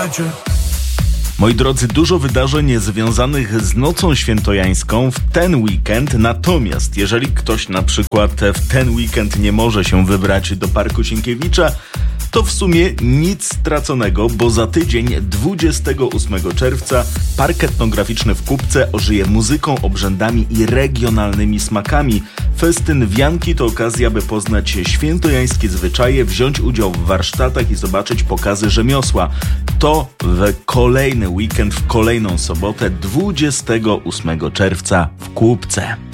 Moi drodzy, dużo wydarzeń związanych z Nocą Świętojańską w ten weekend, natomiast jeżeli ktoś na przykład w ten weekend nie może się wybrać do Parku Sienkiewicza, to w sumie nic straconego, bo za tydzień, 28 czerwca, Park Etnograficzny w Kupce ożyje muzyką, obrzędami i regionalnymi smakami. Festyn wianki to okazja, by poznać świętojańskie zwyczaje, wziąć udział w warsztatach i zobaczyć pokazy rzemiosła. To w kolejny weekend, w kolejną sobotę, 28 czerwca w Kupce.